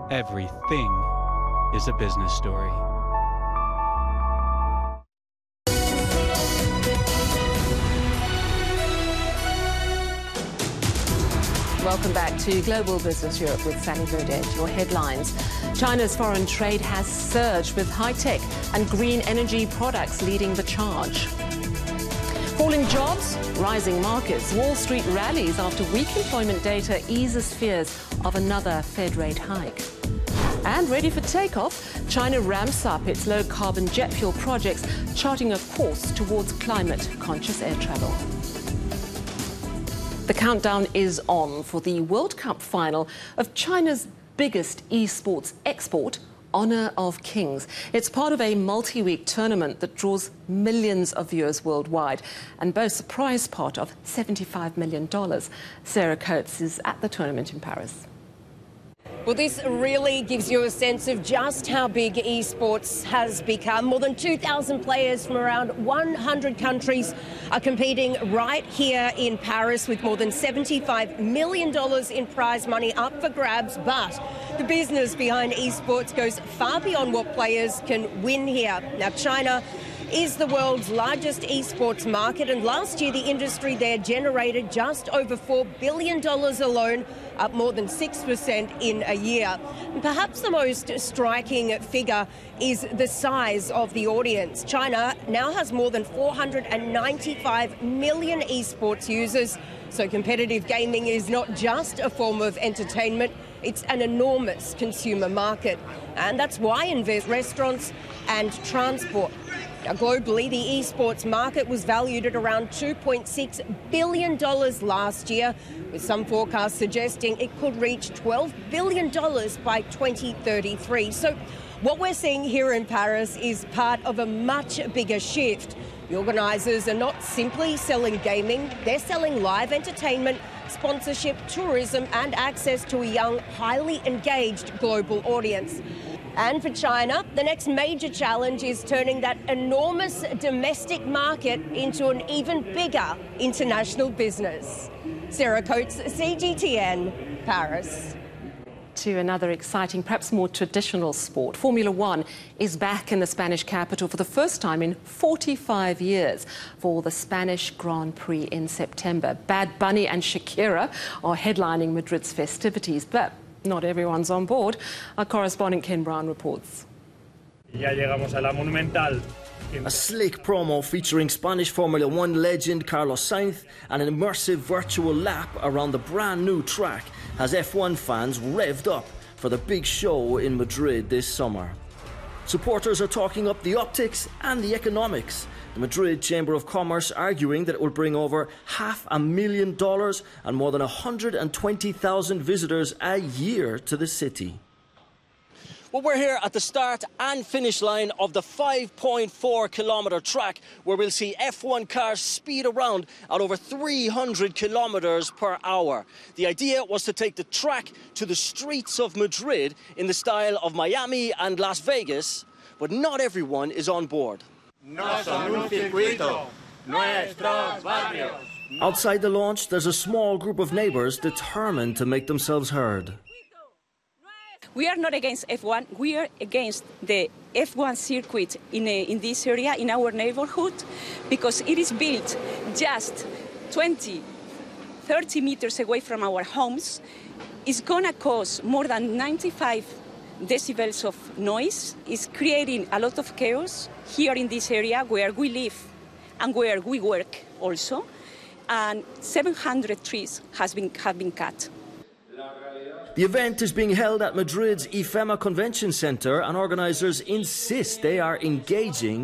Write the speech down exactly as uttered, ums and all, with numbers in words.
Everything is a business story. Welcome back to Global Business Europe with Sally Burdett. Your headlines. China's foreign trade has surged, with high-tech and green energy products leading the charge. Falling jobs, rising markets. Wall Street rallies after weak employment data eases fears of another Fed rate hike. And ready for takeoff, China ramps up its low-carbon jet fuel projects, charting a course towards climate-conscious air travel. The countdown is on for the World Cup final of China's biggest esports export, Honor of Kings. It's part of a multi-week tournament that draws millions of viewers worldwide and boasts a prize pot of seventy-five million dollars. Sarah Coates is at the tournament in Paris. Well, this really gives you a sense of just how big esports has become. More than two thousand players from around one hundred countries are competing right here in Paris, with more than seventy-five million dollars in prize money up for grabs. But the business behind esports goes far beyond what players can win here. Now, China is the world's largest esports market, and last year the industry there generated just over four billion dollars alone, up more than six percent in a year. And perhaps the most striking figure is the size of the audience. China now has more than four hundred ninety-five million esports users, so competitive gaming is not just a form of entertainment, it's an enormous consumer market. And that's why invest restaurants and transport. Now, globally, the esports market was valued at around two point six billion dollars last year, with some forecasts suggesting it could reach twelve billion dollars by twenty thirty-three. So what we're seeing here in Paris is part of a much bigger shift. The organisers are not simply selling gaming, they're selling live entertainment, sponsorship, tourism and access to a young, highly engaged global audience. And for China, the next major challenge is turning that enormous domestic market into an even bigger international business. Sarah Coates, C G T N, Paris. To another exciting, perhaps more traditional sport. Formula One is back in the Spanish capital for the first time in forty-five years for the Spanish Grand Prix in September. Bad Bunny and Shakira are headlining Madrid's festivities, but not everyone's on board. Our correspondent Ken Brown reports. Ya llegamos a la Monumental. A slick promo featuring Spanish Formula One legend Carlos Sainz and an immersive virtual lap around the brand new track has F one fans revved up for the big show in Madrid this summer. Supporters are talking up the optics and the economics. The Madrid Chamber of Commerce arguing that it will bring over half a million dollars and more than one hundred twenty thousand visitors a year to the city. Well, we're here at the start and finish line of the five point four kilometre track, where we'll see F one cars speed around at over three hundred kilometres per hour. The idea was to take the track to the streets of Madrid in the style of Miami and Las Vegas, but not everyone is on board. No son un circuito, nuestros barrios. Outside the launch, there's a small group of neighbours determined to make themselves heard. We are not against F one, we are against the F one circuit in, a, in this area, in our neighborhood, because it is built just twenty, thirty meters away from our homes. It's going to cause more than ninety-five decibels of noise. It's creating a lot of chaos here in this area where we live and where we work also. And seven hundred trees has been, have been cut. The event is being held at Madrid's IFEMA Convention Centre, and organisers insist they are engaging